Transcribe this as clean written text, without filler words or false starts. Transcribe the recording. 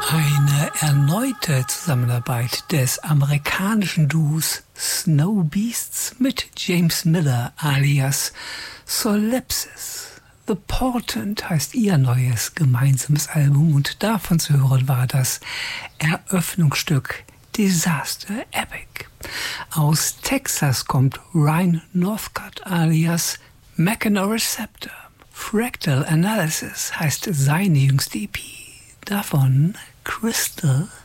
Eine erneute Zusammenarbeit des amerikanischen Duos Snow Beasts mit James Miller alias Solipsis. The Portent heißt ihr neues gemeinsames Album und davon zu hören war das Eröffnungsstück Disaster Epic. Aus Texas kommt Ryan Northcutt alias Mechanoreceptor. Fractal Analysis heißt seine jüngste EP. Davon Crystal